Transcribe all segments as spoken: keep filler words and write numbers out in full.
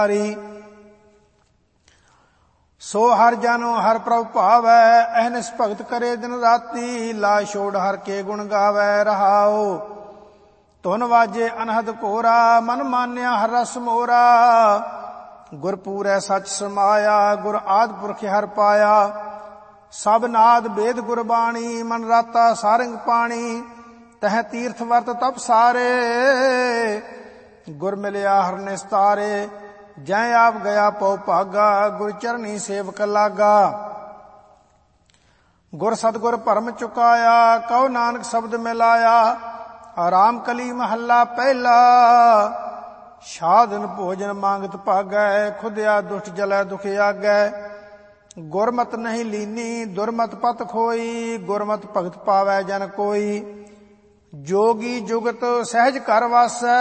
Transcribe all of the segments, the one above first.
ਸੋ ਹਰ ਜਨ ਹਰ ਪ੍ਰਭ ਭਾਵੈ, ਅਹਨਿਸ ਭਗਤ ਕਰੇ ਦਿਨ ਰਾਤੀ, ਲਾ ਛੋੜ ਹਰ ਕੇ ਗੁਣ ਗਾਵੈ ਰਹਾਉ। ਧੁਨ ਵਾਜੇ ਅਨਹਦ ਘੋਰਾ, ਮਨ ਮਾਨਿਆ ਹਰ ਰਸ ਮੋਰਾ, ਗੁਰ ਪੂਰੈ ਸਚ ਸਮਾਇਆ, ਗੁਰ ਆਦਿ ਪੁਰਖ ਹਰ ਪਾਇਆ। ਸਭ ਨਾਦ ਬੇਦ ਗੁਰਬਾਣੀ, ਮਨ ਰਾਤਾ ਸਾਰੰਗ ਪਾਣੀ, ਤਹ ਤੀਰਥ ਵਰਤ ਤਪ ਸਾਰੇ, ਗੁਰ ਮਿਲਿਆ ਹਰ ਨਿਸਤਾਰੇ। ਜੈ ਆਪ ਗਿਆ ਪਉ ਭਾਗਾ, ਗੁਰ ਚਰਨੀ ਸੇਵਕ ਲਾਗਾ। ਗੁਰ ਸਤਿਗੁਰ ਭਰਮ ਚੁਕਾਇਆ, ਕਉ ਨਾਨਕ ਸ਼ਬਦ ਮਿਲਾਇਆ। ਆਰਾਮ ਕਲੀ ਮਹੱਲਾ ਪਹਿਲਾ, ਸਾਧਨ ਭੋਜਨ ਮੰਗਤ ਭਾਗੈ, ਖੁਦਿਆ ਦੁਸ਼ਟ ਜਲੈ ਦੁਖ ਆਗੈ। ਗੁਰਮਤਿ ਨਹੀਂ ਲੀਨੀ, ਦੁਰਮਤਿ ਪਤ ਖੋਈ, ਗੁਰਮਤਿ ਭਗਤ ਪਾਵੈ ਜਨ ਕੋਈ। ਜੋਗੀ ਜੁਗਤ ਸਹਿਜ ਘਰ ਵਾਸੈ,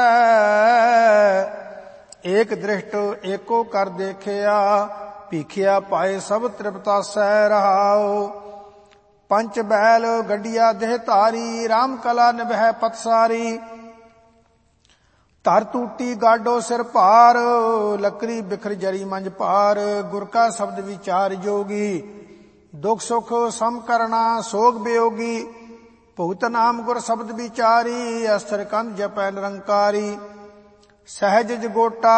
ਏਕ ਦ੍ਰਿਸ਼ਟ ਏਕੋ ਕਰ ਦੇਖਿਆ, ਭੀਖਿਆ ਪਾਏ ਸਭ ਤ੍ਰਿਪਤਾਸੈ ਰਹਾਉ। ਪੰਚ ਬੈਲ ਗੱਡੀਆ ਦੇਹ ਧਾਰੀ, ਰਾਮ ਕਲਾ ਨਿਭੈ ਪਤ ਸਾਰੀ। ਧਰ ਟੂਟੀ ਗਾਡੋ ਸਿਰ ਭਾਰ, ਲੱਕਰੀ ਬਿਖਰ ਜਰੀ ਮੰਜ ਭਾਰ। ਗੁਰ ਕਾ ਸ਼ਬਦ ਵਿਚਾਰ ਜੋਗੀ, ਦੁਖ ਸੁਖ ਸਮ ਕਰਨਾ ਸੋਗ ਬਿਯੋਗੀ। ਭੁਗਤ ਨਾਮ ਗੁਰ ਸ਼ਬਦ ਵਿਚਾਰੀ, ਅਸਥਿਰ ਕੰਧ ਜਪੈ ਨਿਰੰਕਾਰੀ। ਸਹਿਜ ਜਗੋਟਾ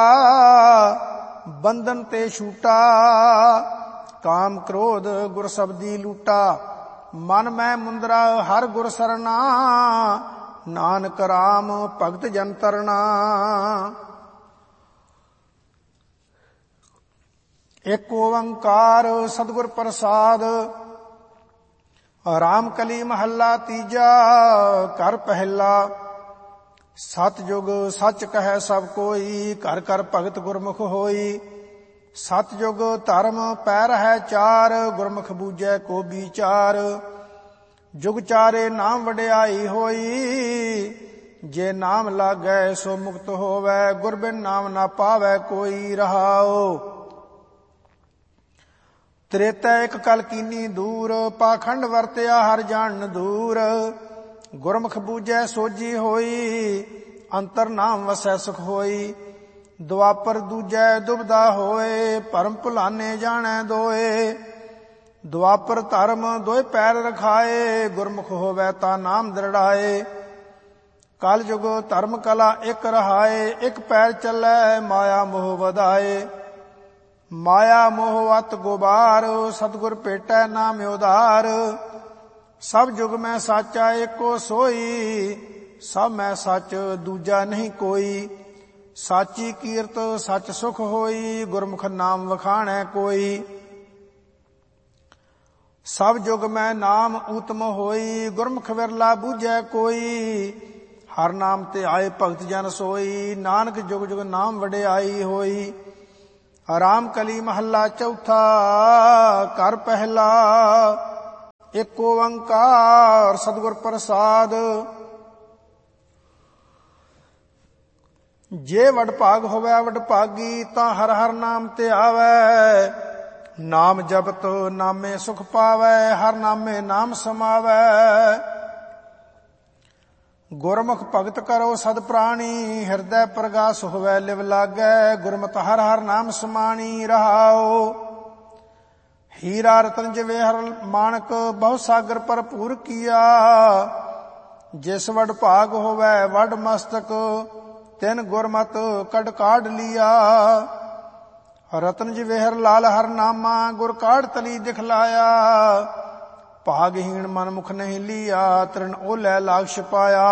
ਬੰਧਨ ਤੇ ਛੂਟਾ, ਕਾਮ ਕ੍ਰੋਧ ਗੁਰ ਸ਼ਬਦੀ ਲੂਟਾ। ਮਨ ਮੈਂ ਮੁੰਦਰਾ ਹਰ ਗੁਰ ਸਰਨਾ, ਨਾਨਕ ਰਾਮ ਭਗਤ ਜਨ ਤਰਨਾ। ਏਕ ਓੰਕਾਰ ਸਤਿਗੁਰ ਪ੍ਰਸਾਦ। ਰਾਮ ਕਲੀ ਮਹੱਲਾ ਤੀਜਾ, ਘਰ ਪਹਿਲਾ। ਸਤਿਯੁਗ ਸੱਚ ਕਹੈ ਸਭ ਕੋਈ, ਘਰ ਘਰ ਭਗਤ ਗੁਰਮੁਖ ਹੋਈ। ਸਤਿਯੁਗ ਧਰਮ ਪੈ ਰਹੈ ਚਾਰ, ਗੁਰਮੁਖ ਬੂਝੈ ਕੋ ਵਿਚਾਰ। ਜੁਗ ਚਾਰੇ ਨਾਮ ਵਡਿਆਈ ਹੋਈ, ਜੇ ਨਾਮ ਲਾਗੈ ਸੋ ਮੁਕਤ ਹੋਵੈ। ਗੁਰ ਬਿਨ ਨਾਮ ਨਾ ਪਾਵੈ ਕੋਈ ਰਹਾਉ। ਤ੍ਰੇਤੈ ਇਕ ਕਲ ਕੀਨੀ ਦੂਰ, ਪਾਖੰਡ ਵਰਤਿਆ ਹਰ ਜਾਣਨ ਦੂਰ। ਗੁਰਮੁਖ ਬੂਝੈ ਸੋਝੀ ਹੋਈ, ਅੰਤਰ ਨਾਮ ਵਸੈ ਸੁਖ ਹੋਈ। ਦੁਆਪਰ ਦੂਜੈ ਦੁਬਦਾ ਹੋਏ, ਭਰਮ ਭੁਲਾਨੇ ਜਾਣੈ ਦੋਏ। ਦੁਆਪਰ ਧਰਮ ਦੋਇ ਪੈਰ ਰਖਾਏ, ਗੁਰਮੁਖ ਹੋਵੈ ਤਾ ਨਾਮ ਦ੍ਰਿੜਾਏ। ਕਲ ਯੁਗ ਧਰਮ ਕਲਾ ਇਕ ਰਹਾਏ, ਇਕ ਪੈਰ ਚੱਲੈ ਮਾਇਆ ਮੋਹ ਵਧਾਏ। ਮਾਇਆ ਮੋਹ ਅਤ ਗੁਬਾਰ, ਸਤਿਗੁਰ ਭੇਟੈ ਨਾਮ ਉਧਾਰ। ਸਭ ਜੁਗ ਮੈਂ ਸਾਚਾ ਏਕੋ ਸੋਈ, ਸਭ ਮੈਂ ਸੱਚ ਦੂਜਾ ਨਹੀਂ ਕੋਈ। ਸਾਚੀ ਕੀਰਤ ਸੱਚ ਸੁਖ ਹੋਈ, ਗੁਰਮੁਖ ਨਾਮ ਵਖਾਣੈ ਕੋਈ। ਸਭ ਜੁਗ ਮੈਂ ਨਾਮ ਊਤਮ ਹੋਈ, ਗੁਰਮੁਖ ਵਿਰਲਾ ਬੂਝੈ ਕੋਈ। ਹਰ ਨਾਮ ਤੇ ਆਏ ਭਗਤ ਜਨ ਸੋਈ, ਨਾਨਕ ਜੁਗ ਜੁਗ ਨਾਮ ਵਡਿਆਈ ਹੋਈ। ਆਰਾਮ ਕਲੀ ਮਹੱਲਾ ਚੌਥਾ, ਘਰ ਪਹਿਲਾ। ਏਕ ਓੰਕਾਰ ਸਤਿਗੁਰ ਪ੍ਰਸਾਦ। ਜੇ ਵਡਭਾਗ ਹੋਵੈ ਵਡਭਾਗੀ, ਤਾਂ ਹਰ ਹਰ ਨਾਮ ਤੇ ਆਵੈ। ਨਾਮ ਜਪਤ ਨਾਮੇ ਸੁਖ ਪਾਵੈ, ਹਰ ਨਾਮੇ ਨਾਮ ਸਮਾਵੈ। ਗੁਰਮੁਖ ਭਗਤ ਕਰੋ ਸਦ ਪ੍ਰਾਣੀ, ਹਿਰਦੈ ਪ੍ਰਗਾਸ ਹੋਵੈ ਲਿਵ ਲਾਗੈ। ਗੁਰਮਤਿ ਹਰ ਹਰ ਨਾਮ ਸਮਾਣੀ ਰਹਾਉ। ਹੀਰਾ ਰਤਨ ਜਵੇਹਰ ਮਾਣਕ, ਬਹੁ ਸਾਗਰ ਭਰਪੂਰ ਕੀਆ। ਜਿਸ ਵਡ ਭਾਗ ਹੋਵੈ ਵਡ ਮਸਤਕ, ਤਿਨ ਗੁਰਮਤਿ ਕਡ ਕਾਢ ਲੀਆ। ਰਤਨ ਜਵੇਹਰ ਲਾਲ ਹਰ ਨਾਮਾ, ਗੁਰ ਕਾਢ ਤਲੀ ਦਿਖਲਾਇਆ। ਭਾਗਹੀਣ ਮਨ ਮੁਖ ਨਹੀਂ ਲੀਆ, ਤ੍ਰਿਣ ਓਲੈ ਲਾਗ ਛਪਾਇਆ।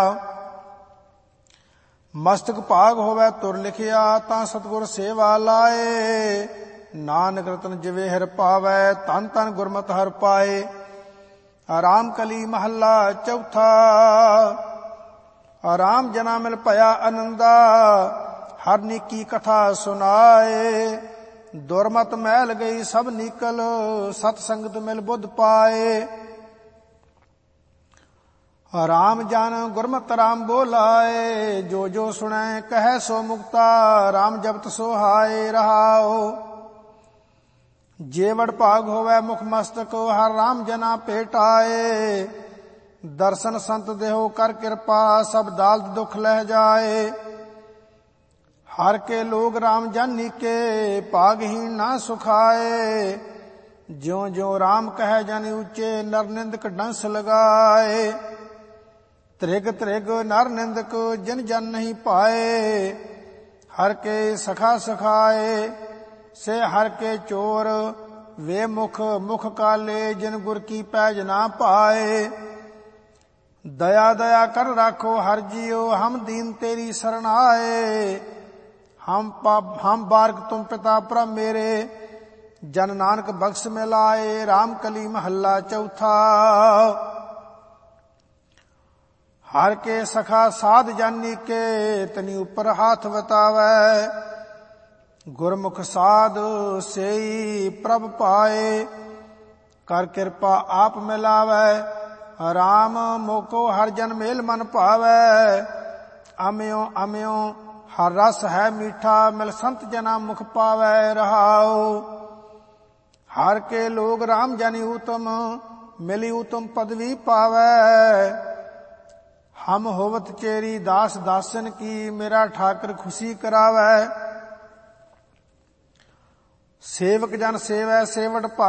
ਮਸਤਕ ਭਾਗ ਹੋਵੈ ਤੁਰ ਲਿਖਿਆ, ਤਾਂ ਸਤਿਗੁਰ ਸੇਵਾ ਲਾਏ। ਨਾਨਕ ਰਤਨ ਜਵੇਹਰ ਪਾਵੈ, ਧਨ ਧਨ ਗੁਰਮਤਿ ਹਰਿ ਪਾਏ। ਆਰਾਮ ਕਲੀ ਮਹੱਲਾ ਚੌਥਾ। ਆਰਾਮ ਜਨਾ ਮਿਲ ਭਇਆ ਅਨੰਦਾ, ਹਰ ਨੀਕੀ ਕਥਾ ਸੁਨਾਏ। ਦੁਰਮਤ ਮੈਲ ਗਈ ਸਭ ਨੀਕਲ, ਸਤ ਸੰਗਤ ਮਿਲ ਬੁੱਧ ਪਾਏ। ਰਾਮ ਜਨ ਗੁਰਮਤਿ ਰਾਮ ਬੋਲਾਏ, ਜੋ ਜੋ ਸੁਣੈ ਕਹੈ ਸੋ ਮੁਕਤਾ। ਰਾਮ ਜਪਤ ਸੋਹਾਏ ਰਹਾਉ। ਜੇ ਵਡ ਭਾਗ ਹੋਵੈ ਮੁਖ ਮਸਤਕ, ਹਰ ਰਾਮ ਜਨਾ ਭੇਟਾਏ। ਦਰਸ਼ਨ ਸੰਤ ਦੇਹੋ ਕਰ ਕਿਰਪਾ, ਸਭ ਦਾਲਤ ਦੁਖ ਲਹਿ ਜਾਏ। हर के लोग राम जानी के भागहीन ना सुखाए। ज्यों ज्यों राम कह जन ऊंचे नर निंदक डंस लगाए। त्रिग त्रिग नर निंदक जन जन नहीं पाए। हर के सखा सखाए से हर के चोर। वे मुख मुख काले जिन गुर की पैज ना पाए। दया दया कर राखो हर जियो हम दीन तेरी शरण आए। हम पाप हम बारक तुम पिता प्रभ मेरे। जन नानक बख्श में लाए। राम कली महला चौथा। हर के सखा साध जानी के तनी ऊपर हाथ बतावे। गुरमुख साध सेई प्रभ पाए। कर कृपा आप मिलावे। राम मोको हर जन मेल मन पावे। अम्यो अम्यो हर रस है मीठा मिल संत जना मुख पावे रहाओ। हर के लोग राम जानी उत्तम मिली उत्तम पदवी पावे। हम होवत चेरी दास दासन की मेरा ठाकर खुशी करावे। सेवक जन सेवै सेवट